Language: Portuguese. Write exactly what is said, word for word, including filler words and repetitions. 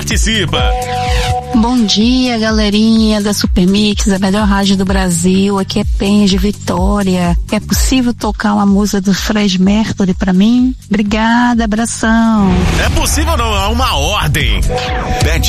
participa. Bom dia, galerinha da Super Mix, a melhor rádio do Brasil. Aqui é Penha de Vitória. É possível tocar uma música do Fred Mercury pra mim? Obrigada, abração. É possível não, é uma ordem. Pede